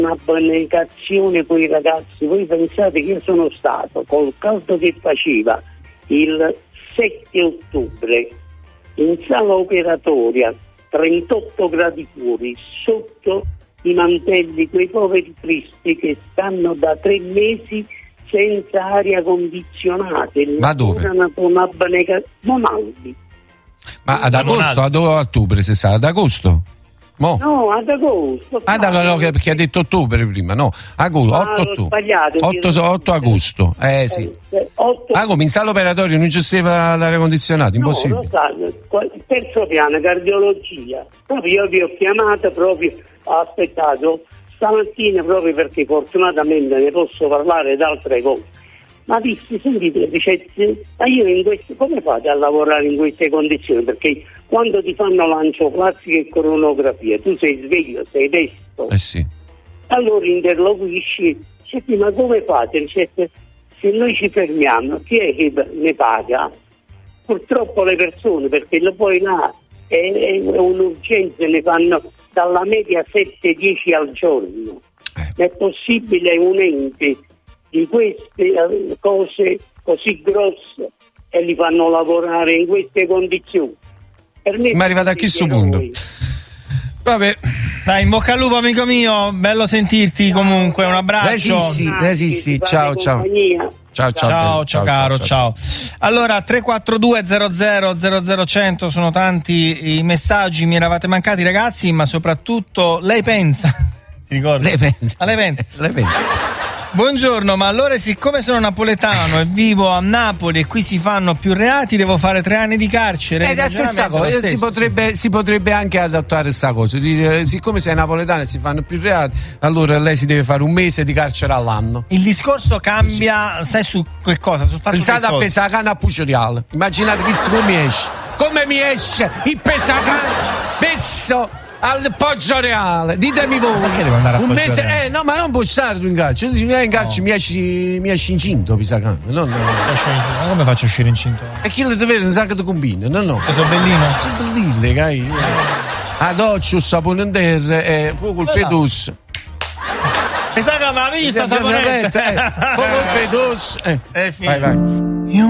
Un'abnegazione con i ragazzi. Voi pensate che io sono stato col caldo che faceva il 7 ottobre in sala operatoria, 38 gradi fuori, sotto i mantelli, quei poveri tristi che stanno da 3 mesi senza aria condizionata. Ma dove? Monaldi. Ma ad agosto, ad ottobre si sa, ad agosto? Mo? No, ad agosto. No, perché ha detto ottobre prima, no, agosto, 8 ottobre. 8 agosto, sì. 8... come in sala operatoria non gestiva l'aria condizionata, impossibile. No, il terzo piano, cardiologia. Proprio io vi ho chiamato, proprio ho aspettato stamattina proprio perché fortunatamente ne posso parlare di altre cose. Ma dissi, sentite, ma io come fate a lavorare in queste condizioni? Perché quando ti fanno lancioplastica e coronografia, tu sei sveglio, sei desto. Sì. Allora interloquisci, dici, ma come fate? Dice, se noi ci fermiamo, chi è che ne paga? Purtroppo le persone, perché poi là è un'urgenza, ne fanno dalla media 7-10 al giorno. È possibile un ente di queste cose così grosse e li fanno lavorare in queste condizioni? Ma è arrivato a questo punto. Vabbè, dai, in bocca al lupo amico mio, bello sentirti. Comunque un abbraccio. Resisti. Ciao caro. Allora 342 00 100 sono tanti i messaggi, mi eravate mancati ragazzi, ma soprattutto lei pensa, ti ricordo? Lei pensa. Buongiorno, ma allora siccome sono napoletano e vivo a Napoli e qui si fanno più reati, devo fare 3 anni di carcere? È la stessa cosa, si potrebbe anche adattare questa cosa. Siccome sei napoletano e si fanno più reati, allora lei si deve fare 1 mese di carcere all'anno. Il discorso cambia, sai su che cosa? Sul fatto pensate a pesacana a Puccioriale. Immaginate come mi esce il pesacana messo al Poggio Reale. Ditemi voi. Perché devo andare a 1 mese? No, ma non puoi stare tu in carcere. Tu in carcere mi esci incinto, pisacano. No. Ma come faccio a uscire incinto? E chi le deve un sacco di combine? No. Che sono bellino? Sono bellille, cai. A doccio, sapone in terra e fuoco il pedus. Mi sa che mi ha vista, saponetta. Fuoco il pedus. Vai.